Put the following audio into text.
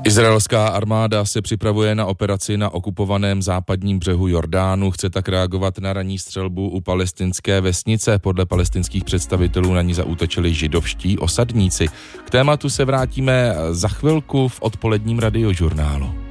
Izraelská armáda se připravuje na operaci na okupovaném západním břehu Jordánu, chce tak reagovat na ranní střelbu u palestinské vesnice. Podle palestinských představitelů na ní zaútočili židovští osadníci. K tématu se vrátíme za chvilku v odpoledním radiožurnálu.